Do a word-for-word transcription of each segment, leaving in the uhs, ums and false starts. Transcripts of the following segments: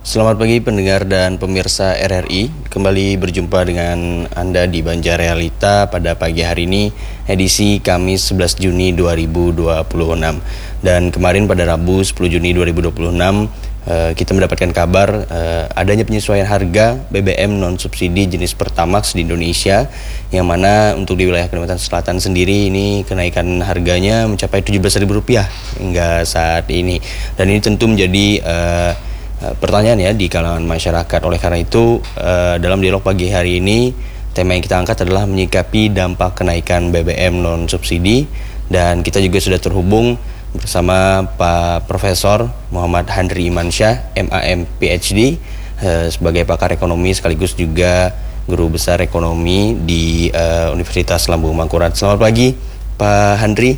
Selamat pagi pendengar dan pemirsa R R I. Kembali berjumpa dengan Anda di Banjar Realita pada pagi hari ini, edisi Kamis sebelas Juni dua ribu dua puluh enam. Dan kemarin pada Rabu sepuluh Juni dua ribu dua puluh enam, uh, kita mendapatkan kabar uh, adanya penyesuaian harga B B M non-subsidi jenis Pertamax di Indonesia, yang mana untuk di wilayah Kalimantan Selatan sendiri ini kenaikan harganya mencapai tujuh belas ribu rupiah hingga saat ini. Dan ini tentu menjadi uh, pertanyaan ya di kalangan masyarakat. Oleh karena itu, uh, dalam dialog pagi hari ini, tema yang kita angkat adalah menyikapi dampak kenaikan B B M non-subsidi. Dan kita juga sudah terhubung bersama Pak Profesor Muhammad Handri Imansyah, M A M P H D, uh, sebagai pakar ekonomi sekaligus juga guru besar ekonomi di uh, Universitas Lambung Mangkurat. Selamat pagi, Pak Handri.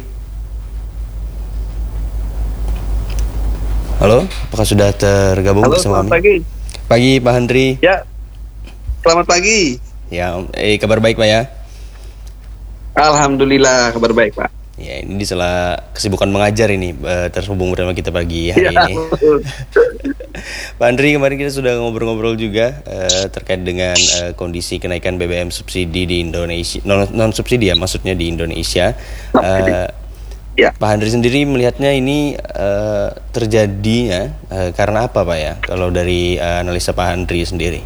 Halo, apakah sudah tergabung Halo, bersama selamat kami? pagi. Pagi, Pak Handri. Ya, selamat pagi. Ya, eh, kabar baik Pak ya? Alhamdulillah, kabar baik Pak. Ya, ini di sela kesibukan mengajar ini uh, terhubung bersama kita pagi hari ya, ini. Pak Handri, kemarin kita sudah ngobrol-ngobrol juga uh, terkait dengan uh, kondisi kenaikan B B M subsidi di Indonesia, non, non subsidi ya, maksudnya di Indonesia. Uh, Ya. Pak Handri sendiri melihatnya ini uh, terjadinya uh, karena apa Pak ya, kalau dari uh, analisa Pak Handri sendiri?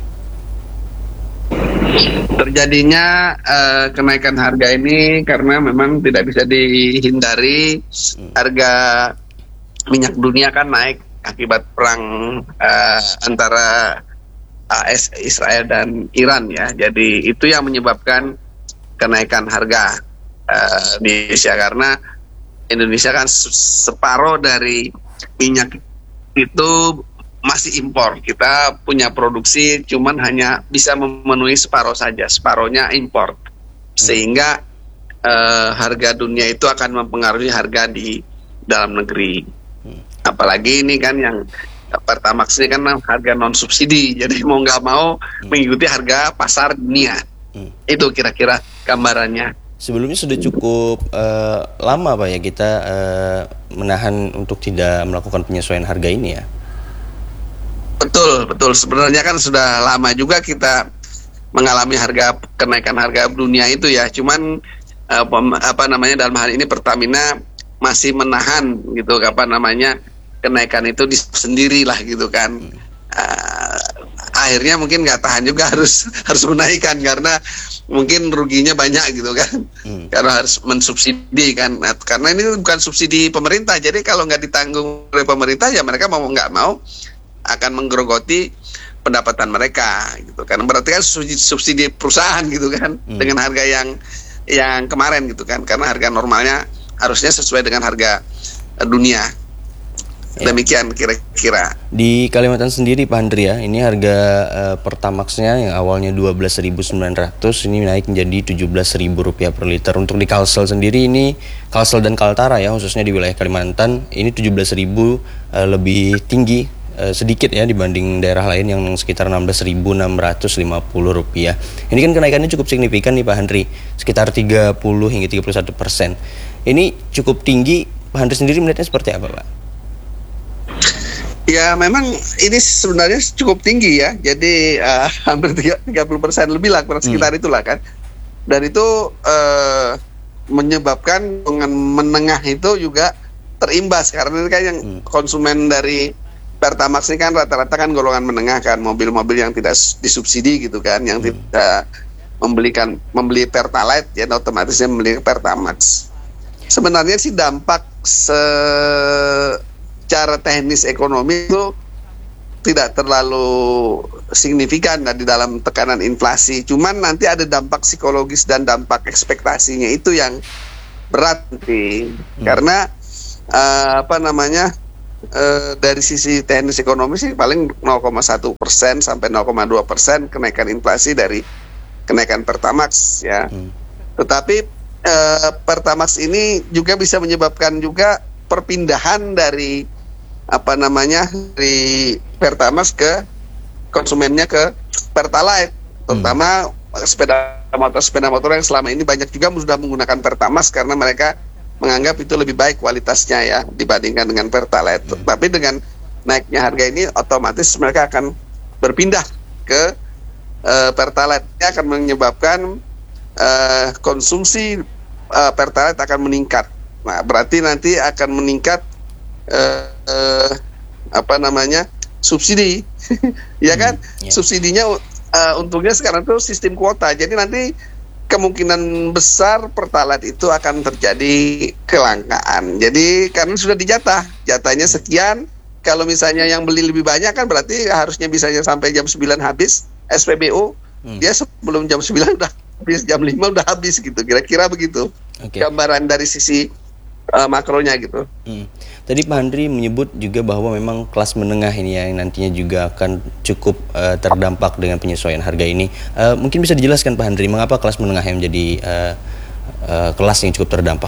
Terjadinya uh, kenaikan harga ini karena memang tidak bisa dihindari. hmm. Harga minyak dunia kan naik akibat perang uh, antara A S, Israel dan Iran ya. Jadi itu yang menyebabkan kenaikan harga uh, di Indonesia, karena Indonesia kan separuh dari minyak itu masih impor. Kita punya produksi cuman hanya bisa memenuhi separuh saja, separuhnya impor. Sehingga eh, harga dunia itu akan mempengaruhi harga di dalam negeri. Apalagi ini kan yang Pertamax ini kan harga non subsidi, jadi mau nggak mau mengikuti harga pasar dunia. Itu kira-kira gambarannya. Sebelumnya sudah cukup uh, lama Pak ya kita uh, menahan untuk tidak melakukan penyesuaian harga ini ya? Betul, betul. Sebenarnya kan sudah lama juga kita mengalami harga kenaikan harga dunia itu ya. Cuman uh, pem, apa namanya dalam hal ini Pertamina masih menahan gitu, apa namanya kenaikan itu di sendiri lah gitu kan. Uh, akhirnya mungkin nggak tahan juga harus harus menaikkan karena mungkin ruginya banyak gitu kan. hmm. Karena harus mensubsidi kan, nah, karena ini bukan subsidi pemerintah, jadi kalau nggak ditanggung oleh pemerintah ya mereka mau nggak mau akan menggerogoti pendapatan mereka gitu kan. Berarti kan subsidi, subsidi perusahaan gitu kan. hmm. Dengan harga yang yang kemarin gitu kan, karena harga normalnya harusnya sesuai dengan harga dunia. Ya. Demikian kira-kira. Di Kalimantan sendiri Pak Handri ya, ini harga uh, Pertamaxnya yang awalnya dua belas ribu sembilan ratus ini naik menjadi tujuh belas ribu rupiah per liter. Untuk di Kalsel sendiri ini, Kalsel dan Kaltara ya, khususnya di wilayah Kalimantan, ini tujuh belas ribu uh, lebih tinggi uh, sedikit ya dibanding daerah lain yang sekitar enam belas ribu enam ratus lima puluh rupiah. Ini kan kenaikannya cukup signifikan nih Pak Handri, sekitar tiga puluh hingga tiga puluh satu persen. Ini cukup tinggi. Pak Handri sendiri melihatnya seperti apa Pak? Ya memang ini sebenarnya cukup tinggi ya, jadi uh, hampir tiga puluh persen lebih lah, sekitar hmm. itulah kan. Dan itu uh, menyebabkan dengan menengah itu juga terimbas, karena ini kan yang hmm. konsumen dari Pertamax ini kan rata-rata kan golongan menengah kan, mobil-mobil yang tidak disubsidi gitu kan, yang hmm. tidak membelikan membeli Pertalite ya otomatisnya membeli Pertamax. Sebenarnya sih dampak se secara teknis ekonomi itu tidak terlalu signifikan di dalam tekanan inflasi. Cuman nanti ada dampak psikologis dan dampak ekspektasinya itu yang berat nih. Hmm. Karena uh, apa namanya uh, dari sisi teknis ekonomi sih paling nol koma satu persen sampai nol koma dua persen kenaikan inflasi dari kenaikan Pertamax ya. Hmm. Tetapi uh, Pertamax ini juga bisa menyebabkan juga perpindahan dari apa namanya dari Pertamax ke konsumennya ke Pertalite, terutama hmm. sepeda motor sepeda motor yang selama ini banyak juga sudah menggunakan Pertamax karena mereka menganggap itu lebih baik kualitasnya ya dibandingkan dengan Pertalite. Hmm. Tapi dengan naiknya harga ini, otomatis mereka akan berpindah ke uh, Pertalite. Ini akan menyebabkan uh, konsumsi uh, Pertalite akan meningkat. Nah, berarti nanti akan meningkat uh, uh, apa namanya subsidi, ya kan? Hmm, yeah. Subsidinya uh, untungnya sekarang tuh sistem kuota. Jadi nanti kemungkinan besar Pertalite itu akan terjadi kelangkaan. Jadi karena sudah dijatah, jatahnya sekian. Kalau misalnya yang beli lebih banyak kan berarti harusnya bisanya sampai jam sembilan habis S P B U. Hmm. Dia sebelum jam sembilan udah habis, jam lima udah habis gitu. Kira-kira begitu. Okay. Gambaran dari sisi uh, makronya gitu. Hmm. Tadi Pak Handri menyebut juga bahwa memang kelas menengah ini yang nantinya juga akan cukup uh, terdampak dengan penyesuaian harga ini. Uh, mungkin bisa dijelaskan Pak Handri, mengapa kelas menengah yang menjadi uh, uh, kelas yang cukup terdampak?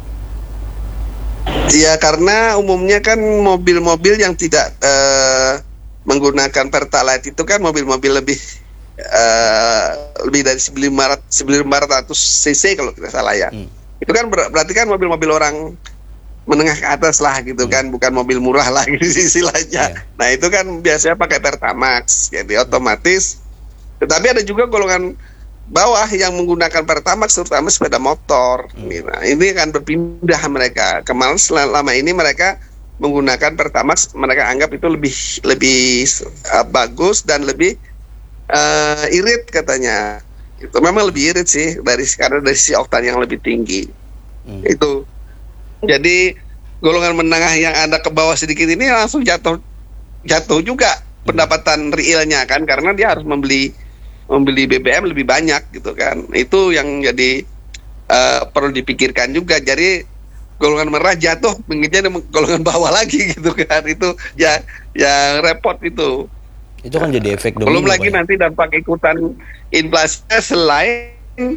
Ya karena umumnya kan mobil-mobil yang tidak uh, menggunakan Pertalite itu kan mobil-mobil lebih uh, lebih dari seribu lima ratus cc kalau tidak salah ya. Hmm. Itu kan ber- berarti kan mobil-mobil orang menengah ke atas lah gitu hmm. kan, bukan mobil murah lah gitu istilahnya. Yeah. Nah itu kan biasanya pakai Pertamax, jadi otomatis. Tetapi ada juga golongan bawah yang menggunakan Pertamax, terutama sepeda motor. Hmm. Nah ini kan berpindah mereka. Kemarin selama ini mereka menggunakan Pertamax, mereka anggap itu lebih lebih uh, bagus dan lebih uh, irit katanya. Itu memang lebih irit sih dari karena dari si oktan yang lebih tinggi. Hmm. Itu. Jadi golongan menengah yang ada ke bawah sedikit ini langsung jatuh jatuh juga pendapatan realnya kan, karena dia harus membeli membeli B B M lebih banyak gitu kan. Itu yang jadi uh, perlu dipikirkan juga. Jadi golongan merah jatuh mengejar golongan bawah lagi gitu kan. Itu ya yang repot itu. Itu kan jadi efek domino. Belum lagi nanti dampak ikutan inflasinya selain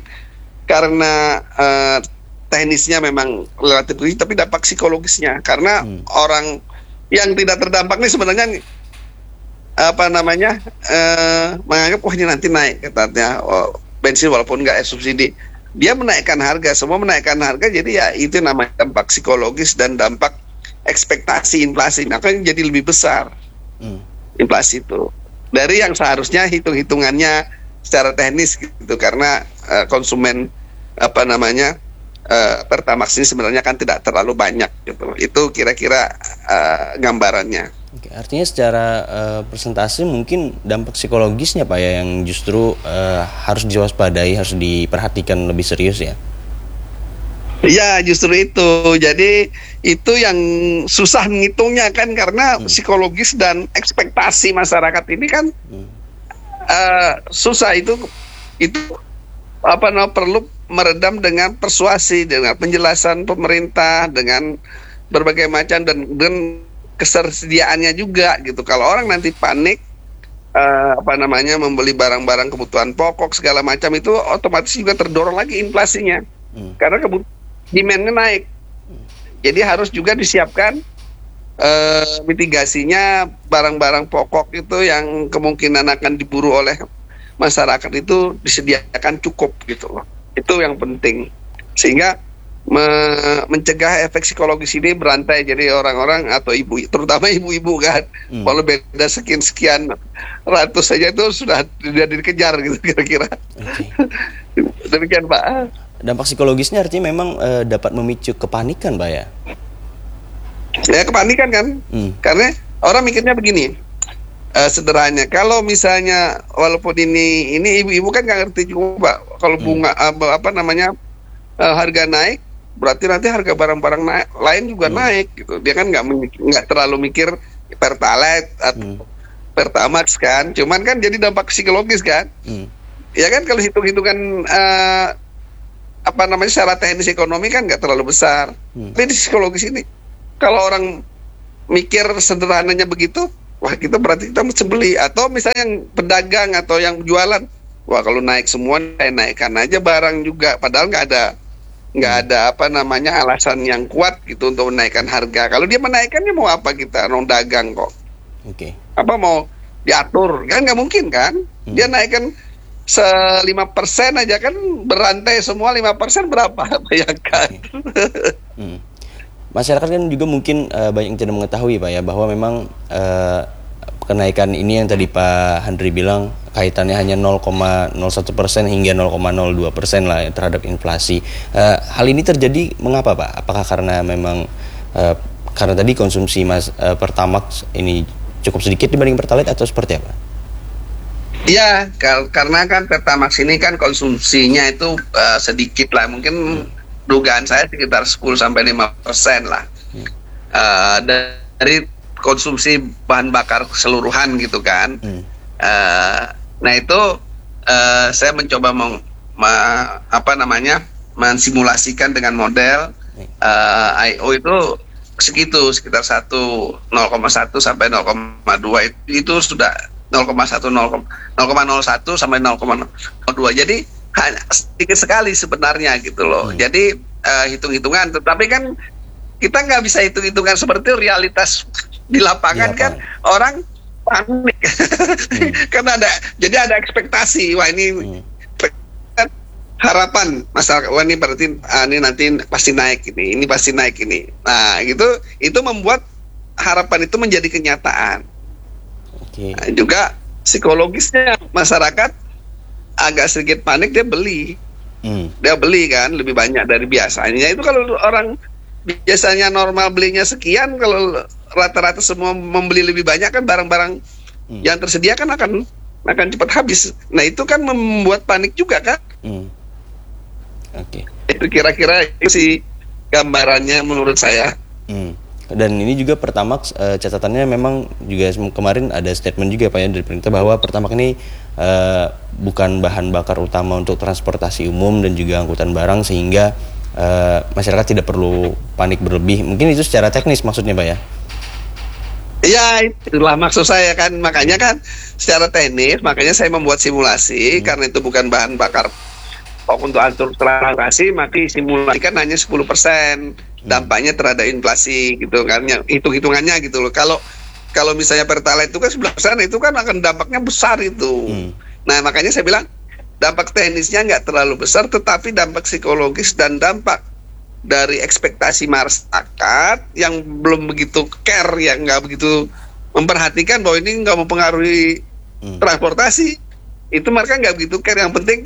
karena uh, teknisnya memang relatif tinggi, tapi dampak psikologisnya karena hmm. orang yang tidak terdampak nih sebenarnya apa namanya eh, menganggap wah ini nanti naik katanya oh, bensin walaupun nggak ada subsidi, dia menaikkan harga, semua menaikkan harga, jadi ya itu namanya dampak psikologis dan dampak ekspektasi inflasi, makanya jadi lebih besar hmm. inflasi itu dari yang seharusnya hitung-hitungannya secara teknis gitu, karena eh, konsumen apa namanya Uh, Pertamax ini sebenarnya kan tidak terlalu banyak gitu. Itu kira-kira uh, gambarannya. Oke, artinya secara uh, persentase mungkin dampak psikologisnya Pak ya yang justru uh, harus diwaspadai, harus diperhatikan lebih serius ya. Ya justru itu. Jadi itu yang susah menghitungnya kan karena hmm. psikologis dan ekspektasi masyarakat ini kan hmm. uh, susah itu itu apa namanya perlu meredam dengan persuasi, dengan penjelasan pemerintah, dengan berbagai macam dan dan ketersediaannya juga gitu. Kalau orang nanti panik uh, apa namanya membeli barang-barang kebutuhan pokok segala macam, itu otomatis juga terdorong lagi inflasinya. Hmm. Karena kebut- demand-nya naik. Hmm. Jadi harus juga disiapkan uh, mitigasinya barang-barang pokok itu yang kemungkinan akan diburu oleh masyarakat itu disediakan cukup gitu loh. Itu yang penting sehingga me- mencegah efek psikologis ini berantai, jadi orang-orang atau ibu, terutama ibu-ibu kan hmm. kalau beda sekian-sekian ratus saja itu sudah sudah dikejar gitu kira-kira. Okay. Demikian Pak. Dampak psikologisnya artinya memang uh, dapat memicu kepanikan Pak ya? Ya kepanikan kan hmm. karena orang mikirnya begini. Uh, sederhananya, kalau misalnya walaupun ini ini ibu-ibu kan nggak ngerti juga Pak, kalau bunga hmm. uh, apa namanya uh, harga naik, berarti nanti harga barang-barang naik, lain juga hmm. naik gitu. Dia kan nggak nggak terlalu mikir Pertalite atau hmm. Pertamax kan, cuman kan jadi dampak psikologis kan, hmm. ya kan kalau hitung-hitungan uh, apa namanya secara teknis ekonomi kan nggak terlalu besar, hmm. tapi di psikologis ini kalau orang mikir sederhananya begitu, wah kita berarti kita mesti beli. Atau misalnya yang pedagang atau yang jualan, wah kalau naik semua naikkan aja barang juga, padahal nggak ada nggak ada apa namanya alasan yang kuat gitu untuk menaikkan harga. Kalau dia menaikkannya mau apa kita orang dagang kok? Oke. Okay. Apa mau diatur kan nggak mungkin kan? Hmm. Dia naikkan se lima persen aja kan berantai semua lima persen berapa bayangkan. Okay. Hmm. masyarakat kan juga mungkin uh, banyak yang tidak mengetahui Pak ya, bahwa memang uh, kenaikan ini yang tadi Pak Handri bilang kaitannya hanya nol koma nol satu persen hingga nol koma nol dua persen lah terhadap inflasi. Uh, hal ini terjadi mengapa Pak? Apakah karena memang uh, karena tadi konsumsi mas uh, Pertamax ini cukup sedikit dibanding Pertalite atau seperti apa? Iya, kar- karena kan Pertamax ini kan konsumsinya itu uh, sedikit lah, mungkin hmm. dugaan saya sekitar sepuluh sampai lima persen lah hmm. uh, dari konsumsi bahan bakar keseluruhan gitu kan. Hmm. Uh, nah itu uh, saya mencoba meng, ma, apa namanya mensimulasikan dengan model uh, I O itu segitu sekitar satu nol koma satu sampai nol koma dua itu, itu sudah nol koma satu nol koma nol satu sampai nol koma nol dua. Jadi hanya sedikit sekali sebenarnya gitu loh. Hmm. Jadi uh, hitung-hitungan, tetapi kan kita nggak bisa hitung-hitungan seperti realitas di lapangan, di lapangan. Kan orang panik hmm. karena ada jadi ada ekspektasi, wah ini hmm. harapan masyarakat, wah ini berarti ah, ini nanti pasti naik ini ini pasti naik ini. Nah gitu, itu membuat harapan itu menjadi kenyataan. Okay. Nah, juga psikologisnya masyarakat agak sedikit panik, dia beli hmm. dia beli kan lebih banyak dari biasanya. Itu kalau orang biasanya normal belinya sekian, kalau rata-rata semua membeli lebih banyak kan barang-barang hmm. yang tersedia kan akan akan cepat habis. Nah itu kan membuat panik juga kan. Hmm. Oke. Okay. Itu kira-kira itu sih gambarannya menurut saya. Hmm. Dan ini juga Pertamax uh, catatannya memang juga kemarin ada statement juga Pak ya dari pemerintah bahwa Pertamax ini uh, bukan bahan bakar utama untuk transportasi umum dan juga angkutan barang, sehingga Uh, masyarakat tidak perlu panik berlebih. Mungkin itu secara teknis maksudnya Pak ya? Iya, itulah maksud saya kan. Makanya kan secara teknis, makanya saya membuat simulasi. hmm. Karena itu bukan bahan bakar untuk atur transportasi, maka simulasikan hanya sepuluh persen dampaknya terhadap inflasi gitu kan. Hitung-hitungannya gitu loh. Kalau kalau misalnya Pertalite itu kan sebelas persen, itu kan akan dampaknya besar itu. hmm. Nah makanya saya bilang dampak teknisnya nggak terlalu besar, tetapi dampak psikologis dan dampak dari ekspektasi masyarakat yang belum begitu care, yang nggak begitu memperhatikan bahwa ini nggak mempengaruhi hmm. transportasi, itu mereka nggak begitu care. Yang penting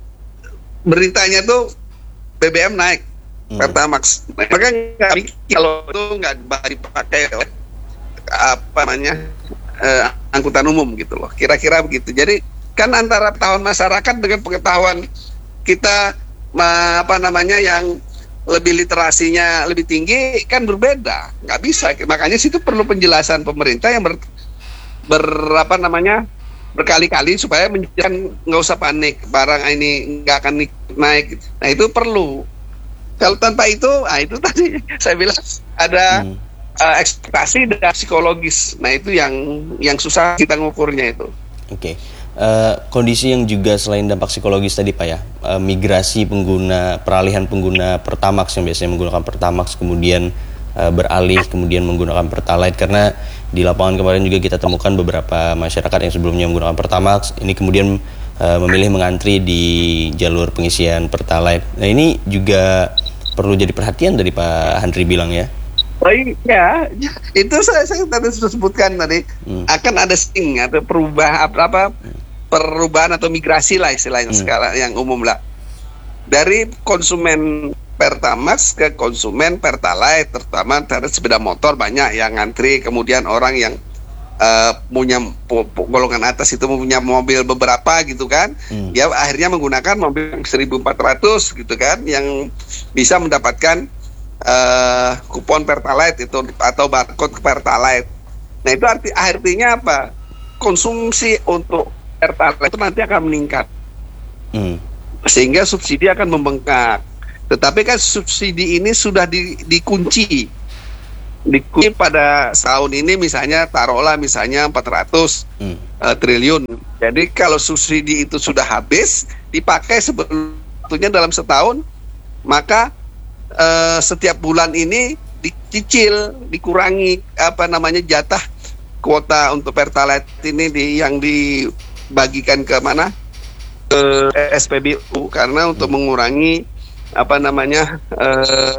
beritanya tuh B B M naik, hmm. Pertamax. Mereka nggak mikir kalau itu nggak dipakai oleh apa namanya eh, angkutan umum gitu loh. Kira-kira begitu. Jadi kan antara pengetahuan masyarakat dengan pengetahuan kita apa namanya yang lebih literasinya lebih tinggi kan berbeda, nggak bisa. Makanya situ perlu penjelasan pemerintah yang ber, ber apa namanya berkali-kali supaya menjelaskan nggak usah panik, barang ini nggak akan naik. Nah itu perlu. Kalau tanpa itu, ah itu tadi saya bilang ada hmm. uh, ekspektasi dan psikologis. Nah itu yang yang susah kita ngukurnya itu. Oke. Okay. Uh, kondisi yang juga selain dampak psikologis tadi Pak ya, uh, migrasi pengguna, peralihan pengguna Pertamax yang biasanya menggunakan Pertamax kemudian uh, beralih kemudian menggunakan Pertalite, karena di lapangan kemarin juga kita temukan beberapa masyarakat yang sebelumnya menggunakan Pertamax ini kemudian uh, memilih mengantri di jalur pengisian Pertalite. Nah ini juga perlu jadi perhatian dari Pak Handri bilang ya. Oh iya, itu saya, saya tadi sudah sebutkan tadi hmm. akan ada sting atau perubahan apa, apa perubahan atau migrasi lah istilahnya hmm. sekarang yang umum lah, dari konsumen Pertamax ke konsumen Pertalite, terutama dari sepeda motor banyak yang ngantri, kemudian orang yang uh, punya po, po, golongan atas itu punya mobil beberapa gitu kan, hmm. ya akhirnya menggunakan mobil seribu empat ratus gitu kan, yang bisa mendapatkan Uh, kupon Pertalite itu atau barcode Pertalite. Nah itu arti artinya apa? Konsumsi untuk Pertalite itu nanti akan meningkat, hmm. sehingga subsidi akan membengkak. Tetapi kan subsidi ini sudah di, dikunci, dikunci pada tahun ini misalnya taruhlah misalnya empat ratus hmm. uh, triliun. Jadi kalau subsidi itu sudah habis dipakai sebetulnya dalam setahun, maka Uh, setiap bulan ini dicicil, dikurangi apa namanya jatah kuota untuk Pertalite ini di, yang dibagikan ke mana, ke S P B U, karena untuk mengurangi apa namanya uh,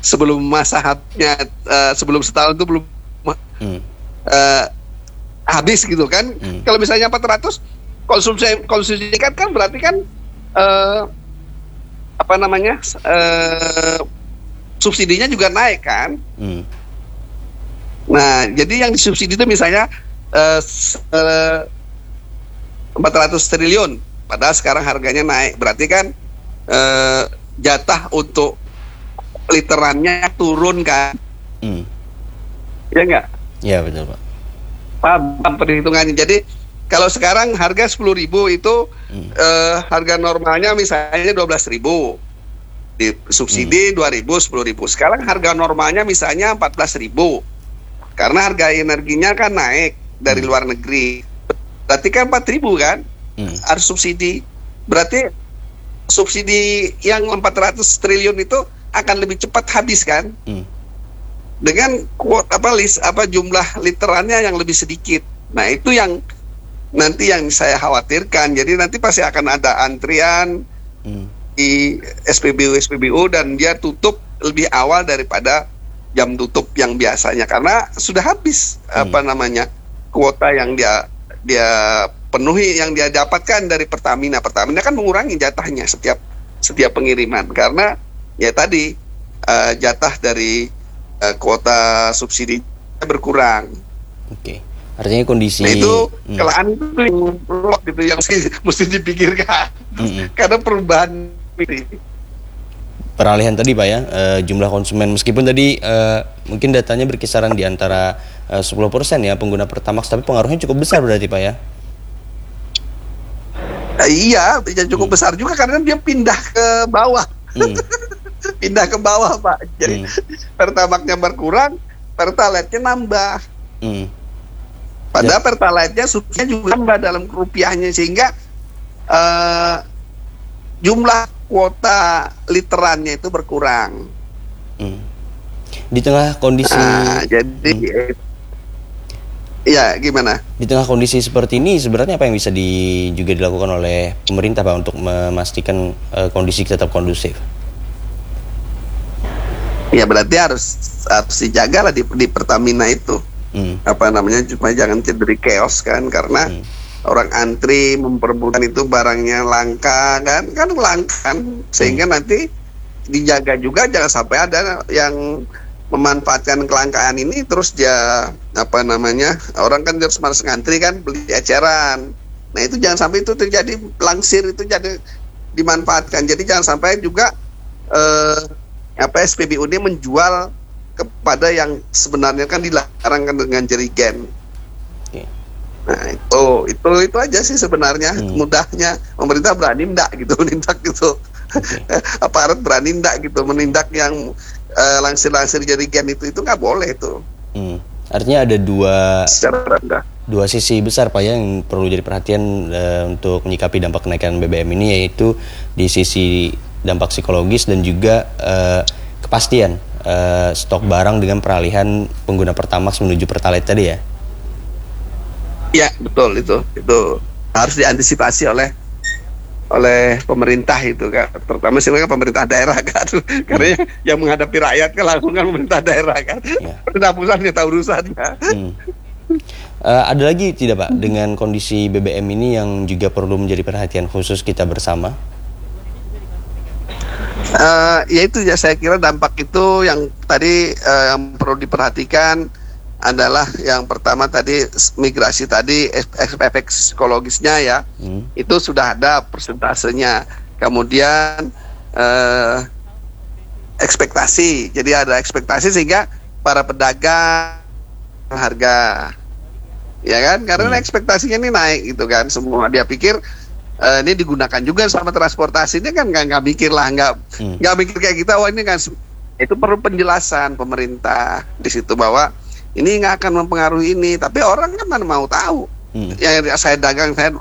sebelum masa habisnya uh, sebelum setahun itu belum hmm. uh, habis gitu kan. Hmm. Kalau misalnya empat ratus konsumsi konsumsi kan kan berarti kan uh, apa namanya uh, subsidinya juga naik kan. Hmm. Nah, jadi yang disubsidi itu misalnya uh, uh, empat ratus triliun, padahal sekarang harganya naik, berarti kan uh, jatah untuk literannya turun kan. Hmm. Ya enggak? Ya betul Pak. Paham, paham perhitungannya. Jadi kalau sekarang harga sepuluh ribu itu hmm. uh, harga normalnya misalnya dua belas ribu, di subsidi hmm. dua ribu, sepuluh ribu. Sekarang harga normalnya misalnya empat belas ribu. Karena harga energinya kan naik dari hmm. luar negeri. Berarti kan empat ribu kan hmm. harus subsidi. Berarti subsidi yang empat ratus triliun itu akan lebih cepat habis kan. Hmm. Dengan kuota apa list apa jumlah literannya yang lebih sedikit. Nah, itu yang nanti yang saya khawatirkan. Jadi nanti pasti akan ada antrian hmm. di S P B U S P B U dan dia tutup lebih awal daripada jam tutup yang biasanya karena sudah habis hmm. apa namanya kuota yang dia dia penuhi yang dia dapatkan dari Pertamina. Pertamina kan mengurangi jatahnya setiap setiap pengiriman karena ya tadi uh, jatah dari uh, kuota subsidi berkurang. Oke, artinya kondisi nah, itu hmm. kelaan itu yang gitu yang mesti dipikirkan hmm. karena perubahan ini. Peralihan tadi Pak ya, uh, jumlah konsumen meskipun tadi uh, mungkin datanya berkisaran di antara uh, sepuluh persen ya pengguna Pertamax, tapi pengaruhnya cukup besar berarti Pak ya? Uh, iya, cukup hmm. besar juga karena dia pindah ke bawah, hmm. pindah ke bawah Pak. Jadi hmm. Pertamaxnya berkurang, Pertalite-nya nambah. Hmm. Padahal ya. Pertalite-nya subsidinya juga nambah dalam rupiahnya sehingga uh, jumlah kuota literannya itu berkurang. Hmm. Di tengah kondisi, nah, jadi hmm. ya gimana? Di tengah kondisi seperti ini sebenarnya apa yang bisa di, juga dilakukan oleh pemerintah Pak untuk memastikan uh, kondisi tetap kondusif? Ya berarti harus harus dijaga lah di, di Pertamina itu. Hmm. Apa namanya supaya jangan terjadi chaos kan karena hmm. orang antri memperebutkan itu barangnya langka kan kan langka kan sehingga hmm. nanti dijaga juga jangan sampai ada yang memanfaatkan kelangkaan ini terus dia apa namanya orang kan harus malas ngantri kan beli eceran. Nah itu jangan sampai itu terjadi langsir itu jadi dimanfaatkan. Jadi jangan sampai juga eh, apa S P B U ini menjual kepada yang sebenarnya kan dilarang kan dengan jerigen. Nah itu itu itu aja sih sebenarnya hmm. mudahnya pemerintah berani ndak gitu menindak gitu okay. aparat berani ndak gitu menindak yang uh, langsir-langsir jerigen itu itu nggak boleh itu. Hmm. Artinya ada dua secara rendah. dua sisi besar Pak ya yang perlu jadi perhatian uh, untuk menyikapi dampak kenaikan B B M ini yaitu di sisi dampak psikologis dan juga uh, kepastian uh, stok barang dengan peralihan pengguna Pertamax menuju Pertalite tadi ya. Ya betul itu itu harus diantisipasi oleh oleh pemerintah itu kan terutama sebenarnya pemerintah daerah kan hmm. karena yang menghadapi rakyat kan langsung kan pemerintah daerah kan ya. Pemerintah pusat dia tahu urusannya. Hmm. Uh, ada lagi tidak Pak dengan kondisi B B M ini yang juga perlu menjadi perhatian khusus kita bersama? Uh, ya itu ya saya kira dampak itu yang tadi uh, yang perlu diperhatikan adalah yang pertama tadi migrasi tadi efek psikologisnya ya hmm. itu sudah ada persentasenya kemudian eh, ekspektasi jadi ada ekspektasi sehingga para pedagang harga ya kan karena hmm. ekspektasinya ini naik gitu kan semua dia pikir eh, ini digunakan juga sama transportasi ini kan nggak nggak mikir lah nggak nggak hmm. mikir kayak kita wah ini kan itu perlu penjelasan pemerintah di situ bahwa ini nggak akan mempengaruhi ini, tapi orang kan mana mau tahu. Hmm. Yang saya dagang, saya